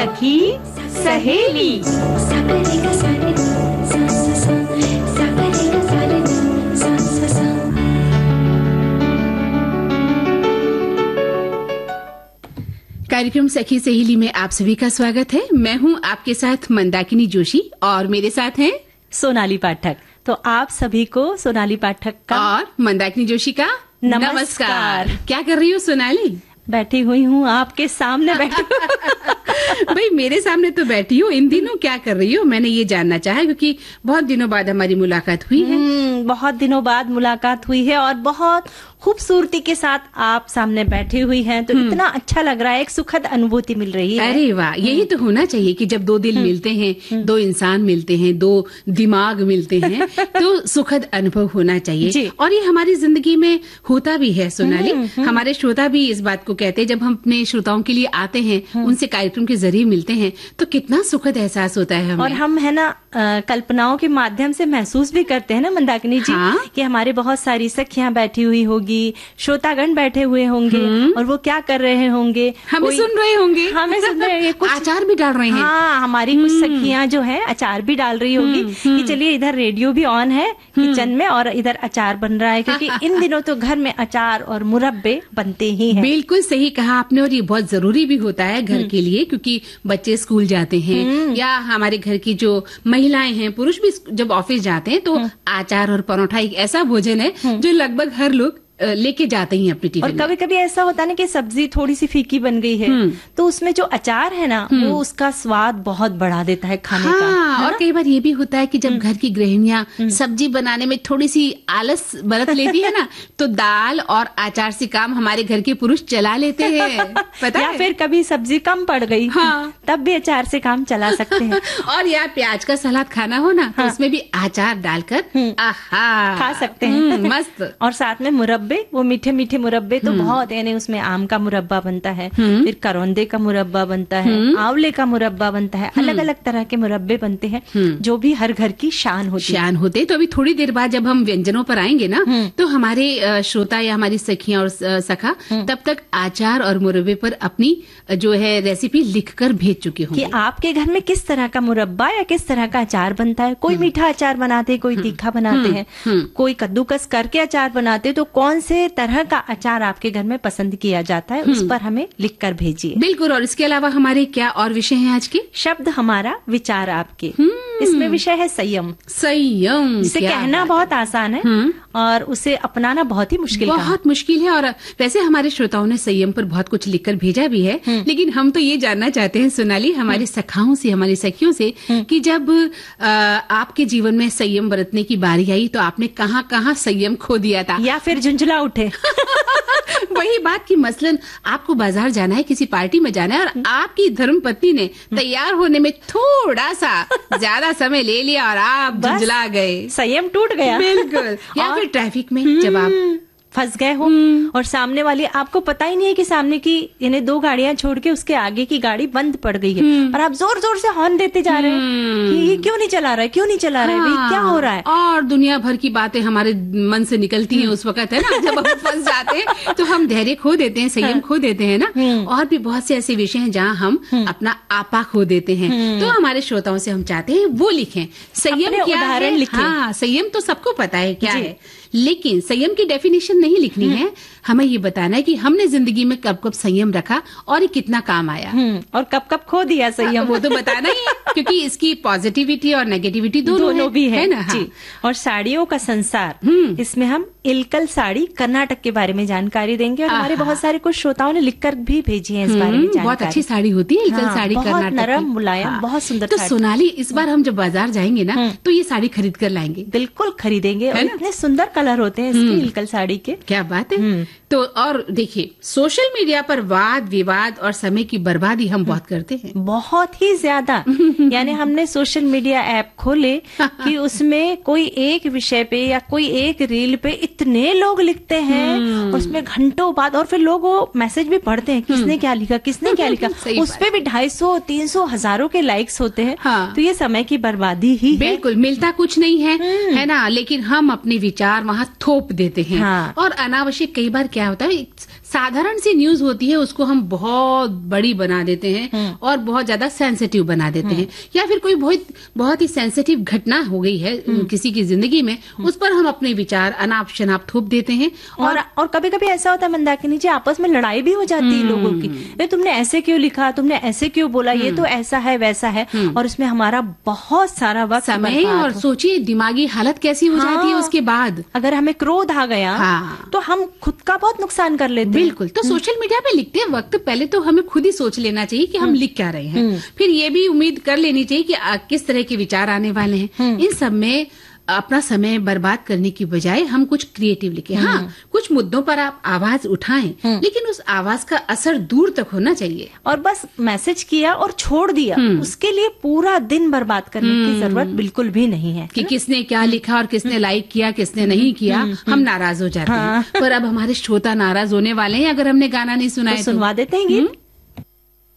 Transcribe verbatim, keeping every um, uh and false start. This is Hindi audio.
सखी सहेली। कार्यक्रम सखी सहेली में आप सभी का स्वागत है। मैं हूं आपके साथ मंदाकिनी जोशी और मेरे साथ हैं सोनाली पाठक। तो आप सभी को सोनाली पाठक का और मंदाकिनी जोशी का नमस्कार। नमस्कार। क्या कर रही हो सोनाली? बैठी हुई हूँ आपके सामने बैठी भाई मेरे सामने तो बैठी हो, इन दिनों क्या कर रही हो? मैंने ये जानना चाहा क्योंकि बहुत दिनों बाद हमारी मुलाकात हुई है। बहुत दिनों बाद मुलाकात हुई है और बहुत खूबसूरती के साथ आप सामने बैठी हुई हैं, तो इतना अच्छा लग रहा है, एक सुखद अनुभूति मिल रही है। अरे वाह, यही तो होना चाहिए कि जब दो दिल मिलते हैं, दो इंसान मिलते हैं, दो दिमाग मिलते हैं, तो सुखद अनुभव होना चाहिए। और ये हमारी जिंदगी में होता भी है सोनाली। हमारे श्रोता भी इस बात को कहते हैं, जब हम अपने श्रोताओं के लिए आते हैं, उनसे कार्यक्रम के जरिए मिलते हैं, तो कितना सुखद एहसास होता है हमें। और हम है ना कल्पनाओं के माध्यम से महसूस भी करते हैं ना मंदाकिनी जी, हाँ? कि हमारे बहुत सारी सखियां बैठी हुई होगी, श्रोतागण बैठे हुए होंगे और वो क्या कर रहे होंगे, हमें सुन रहे होंगे, हमें सुन रहे होंगे, कुछ अचार भी डाल रहे हैं। हाँ, हमारी कुछ सखियां जो है अचार भी डाल रही होगी कि चलिए इधर रेडियो भी ऑन है किचन में और इधर अचार बन रहा है, क्योंकि इन दिनों तो घर में अचार और मुरब्बे बनते ही हैं। बिल्कुल सही कहा आपने, और ये बहुत जरूरी भी होता है घर के लिए, क्योंकि बच्चे स्कूल जाते हैं या हमारे घर की जो महिलाएं हैं, पुरुष भी जब ऑफिस जाते हैं, तो अचार और परोठा एक ऐसा भोजन है जो लगभग हर लोग लेके जाते हैं अपनी टिफिन। और कभी कभी ऐसा होता है ना कि सब्जी थोड़ी सी फीकी बन गई है, तो उसमें जो अचार है ना, वो उसका स्वाद बहुत बढ़ा देता है खाने हाँ, का। और कई बार ये भी होता है कि जब घर की गृहिणियां सब्जी बनाने में थोड़ी सी आलस बरत लेती है ना, तो दाल और अचार से काम हमारे घर के पुरुष चला लेते हैं, पता या है? फिर कभी सब्जी कम पड़ गई, हाँ, तब भी अचार से काम चला सकते हैं। और यार प्याज का सलाद खाना हो ना, तो उसमें भी अचार डालकर आहा खा सकते हैं, मस्त। और साथ में मुरब्बे, वो मीठे मीठे मुरब्बे तो बहुत, यानी उसमें आम का मुरब्बा बनता है, फिर करौंदे का मुरब्बा बनता है, आंवले का मुरब्बा बनता है, अलग अलग तरह के मुरब्बे बनते हैं जो भी हर घर की शान होती है। शान होते। तो अभी थोड़ी देर बाद जब हम व्यंजनों पर आएंगे ना, तो हमारे श्रोता या हमारी सखियां और सखा तब तक अचार और मुरब्बे पर अपनी जो है रेसिपी लिखकर भेज चुके होंगे कि आपके घर में किस तरह का मुरब्बा या किस तरह का अचार बनता है। कोई मीठा अचार बनाते हैं, कोई तीखा बनाते हैं, कोई कद्दूकस करके अचार बनाते हैं, तो कौन से तरह का अचार आपके घर में पसंद किया जाता है, उस पर हमें लिखकर भेजिए। बिल्कुल। और इसके अलावा हमारे क्या और विषय हैं आज के? शब्द हमारा, विचार आपके। इसमें विषय है संयम। संयम, जिसे कहना बहुत आसान है और उसे अपनाना बहुत ही मुश्किल बहुत मुश्किल है। और वैसे हमारे श्रोताओं ने संयम पर बहुत कुछ लिखकर भेजा भी है, लेकिन हम तो ये जानना चाहते हैं सोनाली, हमारी सखाओं से, हमारी सखियों से, कि जब आ, आपके जीवन में संयम बरतने की बारी आई, तो आपने कहाँ कहाँ संयम खो दिया था या फिर झुंझला उठे। वही बात की मसलन आपको बाजार जाना है, किसी पार्टी में जाना है, और आपकी धर्मपत्नी ने तैयार होने में थोड़ा सा ज्यादा समय ले लिया और आप झुंझला गए, संयम टूट गया। बिल्कुल। या फिर ट्रैफिक में जब आप फंस गए हो और सामने वाली, आपको पता ही नहीं है कि सामने की यानी दो गाड़ियां छोड़ के उसके आगे की गाड़ी बंद पड़ गई है, और आप जोर जोर से हॉर्न देते जा रहे हैं कि ये क्यों नहीं चला रहा है, क्यों नहीं चला रहा है, भाई क्या हो रहा है। और दुनिया भर की बातें हमारे मन से निकलती हैं उस वक्त, है ना, जब हम फंस जाते हैं, तो हम धैर्य खो देते हैं, संयम खो देते हैं ना। और भी बहुत से ऐसे विषय हैं जहाँ हम अपना आपा खो देते हैं। तो हमारे श्रोताओं से हम चाहते हैं वो लिखें संयम क्या है। हाँ, संयम तो सबको पता है क्या है, लेकिन संयम की डेफिनेशन नहीं लिखनी है, हमें ये बताना है कि हमने जिंदगी में कब कब संयम रखा और ये कितना काम आया, और कब कब खो दिया संयम, वो तो बताना ही है, क्योंकि इसकी पॉजिटिविटी और नेगेटिविटी दोनों, दोनों भी है, है ना। जी। और साड़ियों का संसार, इसमें हम इलकल साड़ी कर्नाटक के बारे में जानकारी देंगे, और हमारे बहुत सारे कुछ श्रोताओं ने लिखकर भी भेजी है इस बारे में जानकारी। बहुत अच्छी साड़ी होती है इलकल साड़ी, कर्नाटक, नरम मुलायम, बहुत सुंदर। तो सोनाली, इस बार हम जब बाजार जाएंगे ना, तो ये साड़ी खरीद कर लाएंगे। बिल्कुल खरीदेंगे, और इतने सुंदर कलर होते हैं इसके इलकल साड़ी के, क्या बात है। तो और देखिए, सोशल मीडिया पर वाद विवाद और समय की बर्बादी हम बहुत करते हैं, बहुत ही ज्यादा। यानी हमने सोशल मीडिया ऐप खोले कि उसमें कोई एक विषय पे या कोई एक रील पे इतने लोग लिखते हैं, उसमें घंटों बाद, और फिर लोग वो मैसेज भी पढ़ते हैं, किसने क्या लिखा, किसने क्या लिखा, उस पे भी ढाई सौ तीन सौ हजारों के लाइक्स होते हैं। हाँ। तो ये समय की बर्बादी ही है। बिल्कुल, मिलता कुछ नहीं है, है ना, लेकिन हम अपने विचार वहाँ थोप देते हैं। हाँ। और अनावश्यक कई बार क्या होता है, साधारण सी न्यूज होती है उसको हम बहुत बड़ी बना देते हैं और बहुत ज्यादा सेंसिटिव बना देते हैं, या फिर कोई बहुत बहुत ही सेंसिटिव घटना हो गई है किसी की जिंदगी में, उस पर हम अपने विचार अनाप शनाप थोप देते हैं। और और कभी कभी ऐसा होता है मंदाकिनी जी, आपस में लड़ाई भी हो जाती है लोगों की, नहीं तुमने ऐसे क्यों लिखा, तुमने ऐसे क्यों बोला, ये तो ऐसा है वैसा है, और उसमें हमारा बहुत सारा वक्त समय और सोचिए दिमागी हालत कैसी हो जाती है उसके बाद। अगर हमें क्रोध आ गया हाँ। तो हम खुद का बहुत नुकसान कर लेते हैं। बिल्कुल। तो सोशल मीडिया पे लिखते वक्त पहले तो हमें खुद ही सोच लेना चाहिए कि हम लिख क्या रहे हैं, फिर ये भी उम्मीद कर लेनी चाहिए कि किस तरह के विचार आने वाले हैं। इन सब में अपना समय बर्बाद करने की बजाय हम कुछ क्रिएटिव लिखें। हाँ, कुछ मुद्दों पर आप आवाज उठाएं, लेकिन उस आवाज का असर दूर तक होना चाहिए। और बस मैसेज किया और छोड़ दिया, उसके लिए पूरा दिन बर्बाद करने की जरूरत बिल्कुल भी नहीं है कि किसने क्या लिखा और किसने लाइक किया किसने नहीं किया, हम नाराज हो जाते हैं। पर अब हमारे श्रोता नाराज होने वाले हैं अगर हमने गाना नहीं सुनाया। सुनवा देते हैं गीत।